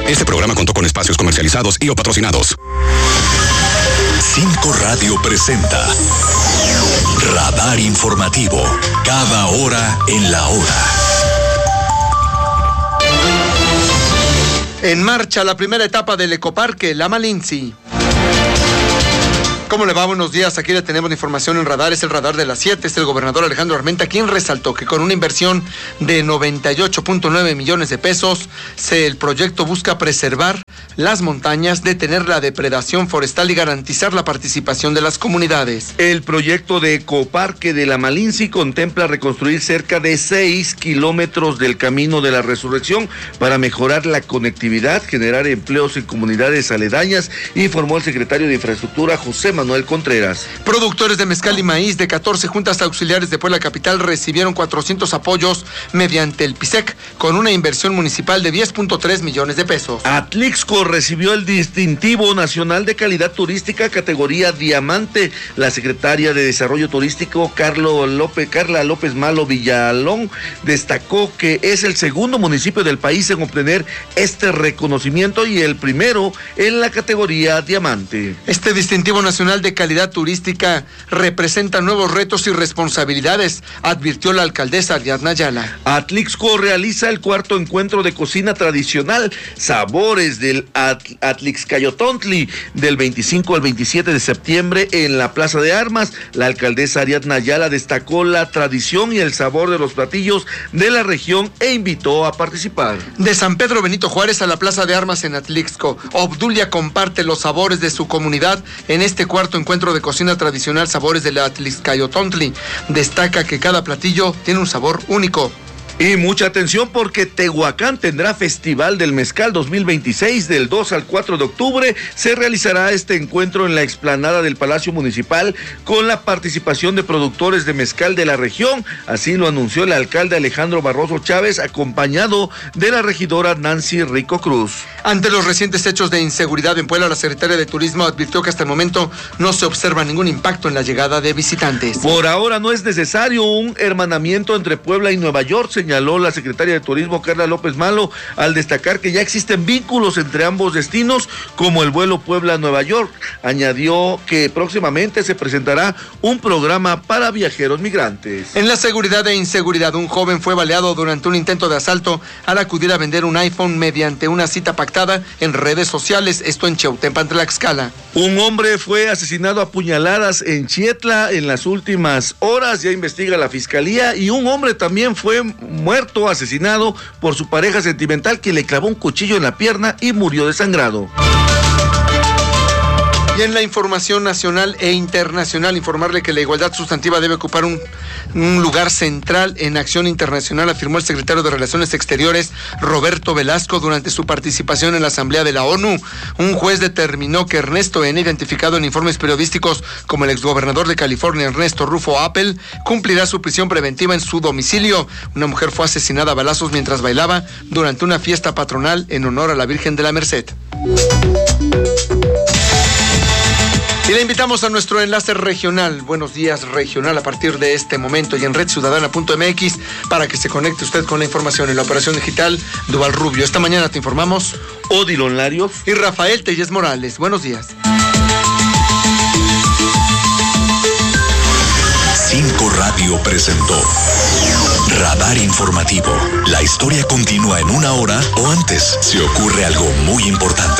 Este programa contó con espacios comercializados y o patrocinados. 5 Radio presenta Radar Informativo. Cada hora en la hora. En marcha la primera etapa del ecoparque La Malinci. ¿Cómo le va? Buenos días. Aquí le tenemos la información en Radar. Es el Radar de las 7. Es el gobernador Alejandro Armenta quien resaltó que con una inversión de 98.9 millones de pesos, el proyecto busca preservar las montañas, detener la depredación forestal y garantizar la participación de las comunidades. El proyecto de ecoparque de La Malinci contempla reconstruir cerca de 6 kilómetros del Camino de la Resurrección para mejorar la conectividad, generar empleos en comunidades aledañas, informó el secretario de Infraestructura, José Manuel Contreras. Productores de mezcal y maíz de 14 juntas auxiliares de Puebla Capital recibieron 400 apoyos mediante el PISEC con una inversión municipal de 10.3 millones de pesos. Atlixco recibió el distintivo nacional de calidad turística categoría Diamante. La secretaria de Desarrollo Turístico Carla López Malo Villalón destacó que es el segundo municipio del país en obtener este reconocimiento y el primero en la categoría Diamante. Este distintivo nacional de calidad turística representa nuevos retos y responsabilidades, advirtió la alcaldesa Ariadna Ayala. Atlixco realiza el cuarto encuentro de cocina tradicional, Sabores del Atlixcayotontli, del 25 al 27 de septiembre en la Plaza de Armas. La alcaldesa Ariadna Ayala destacó la tradición y el sabor de los platillos de la región e invitó a participar. De San Pedro Benito Juárez a la Plaza de Armas en Atlixco, Obdulia comparte los sabores de su comunidad en este cuarto encuentro de cocina tradicional Sabores del Atlixcayotontli. Destaca que cada platillo tiene un sabor único. Y mucha atención porque Tehuacán tendrá Festival del Mezcal 2026 del 2 al 4 de octubre. Se realizará este encuentro en la explanada del Palacio Municipal con la participación de productores de mezcal de la región. Así lo anunció el alcalde Alejandro Barroso Chávez, acompañado de la regidora Nancy Rico Cruz. Ante los recientes hechos de inseguridad en Puebla, la secretaria de Turismo advirtió que hasta el momento no se observa ningún impacto en la llegada de visitantes. Por ahora no es necesario un hermanamiento entre Puebla y Nueva York, señaló la secretaria de Turismo Carla López Malo, al destacar que ya existen vínculos entre ambos destinos, como el vuelo Puebla-Nueva York. Añadió que próximamente se presentará un programa para viajeros migrantes. En la seguridad e inseguridad, un joven fue baleado durante un intento de asalto al acudir a vender un iPhone mediante una cita pactada en redes sociales, esto en Cheutempan, Tlaxcala. Un hombre fue asesinado a puñaladas en Chietla en las últimas horas, ya investiga la fiscalía, y un hombre también fue muerto, asesinado por su pareja sentimental, que le clavó un cuchillo en la pierna y murió desangrado. Y en la información nacional e internacional, informarle que la igualdad sustantiva debe ocupar un lugar central en acción internacional, afirmó el secretario de Relaciones Exteriores, Roberto Velasco, durante su participación en la Asamblea de la ONU. Un juez determinó que Ernesto N., identificado en informes periodísticos como el exgobernador de California, Ernesto Rufo Appel, cumplirá su prisión preventiva en su domicilio. Una mujer fue asesinada a balazos mientras bailaba durante una fiesta patronal en honor a la Virgen de la Merced. Y le invitamos a nuestro enlace regional, Buenos Días Regional, a partir de este momento y en redciudadana.mx para que se conecte usted con la información en la operación digital Duval Rubio. Esta mañana te informamos Odilon Larios y Rafael Tellez Morales. Buenos días. 5 Radio presentó Radar Informativo. La historia continúa en una hora o antes si ocurre algo muy importante.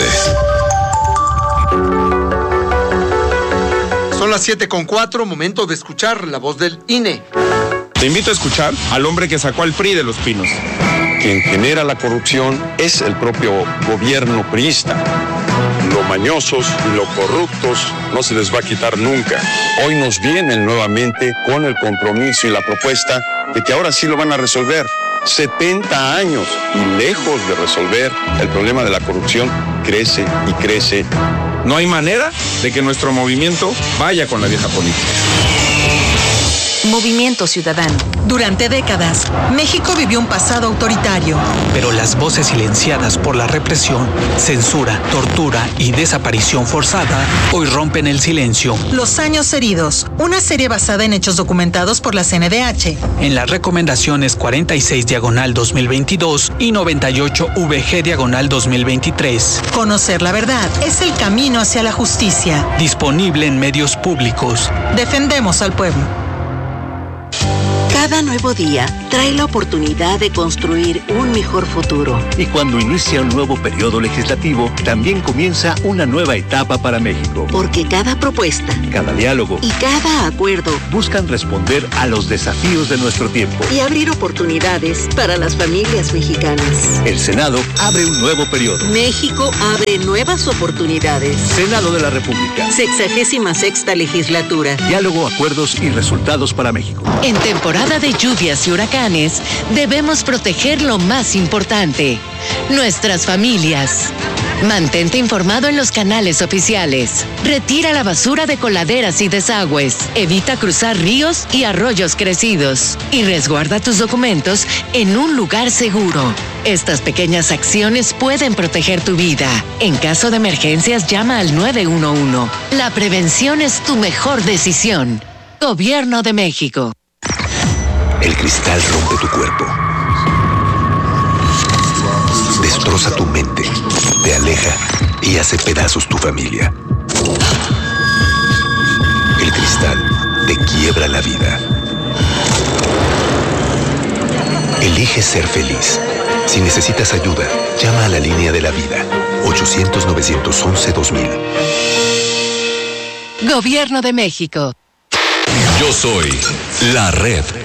Son las 7:04, momento de escuchar la voz del INE. Te invito a escuchar al hombre que sacó al PRI de los pinos. Quien genera la corrupción es el propio gobierno priista. Lo mañosos y lo corruptos no se les va a quitar nunca. Hoy nos vienen nuevamente con el compromiso y la propuesta de que ahora sí lo van a resolver. 70 años y lejos de resolver el problema de la corrupción, crece y crece. No hay manera de que nuestro movimiento vaya con la vieja política. Movimiento Ciudadano. Durante décadas, México vivió un pasado autoritario. Pero las voces silenciadas por la represión, censura, tortura y desaparición forzada hoy rompen el silencio. Los años heridos, una serie basada en hechos documentados por la CNDH. En las recomendaciones 46/2022 y 98/VG/2023. Conocer la verdad es el camino hacia la justicia. Disponible en medios públicos. Defendemos al pueblo. Cada nuevo día trae la oportunidad de construir un mejor futuro. Y cuando inicia un nuevo periodo legislativo, también comienza una nueva etapa para México. Porque cada propuesta, cada diálogo y cada acuerdo buscan responder a los desafíos de nuestro tiempo y abrir oportunidades para las familias mexicanas. El Senado abre un nuevo periodo. México abre nuevas oportunidades. Senado de la República. 66ª legislatura. Diálogo, acuerdos y resultados para México. En temporada de lluvias y huracanes, debemos proteger lo más importante, nuestras familias. Mantente informado en los canales oficiales. Retira la basura de coladeras y desagües. Evita cruzar ríos y arroyos crecidos. Y resguarda tus documentos en un lugar seguro. Estas pequeñas acciones pueden proteger tu vida. En caso de emergencias, llama al 911. La prevención es tu mejor decisión. Gobierno de México. El cristal rompe tu cuerpo. Destroza tu mente, te aleja y hace pedazos tu familia. El cristal te quiebra la vida. Elige ser feliz. Si necesitas ayuda, llama a la línea de la vida. 800-911-2000. Gobierno de México. Yo soy la red.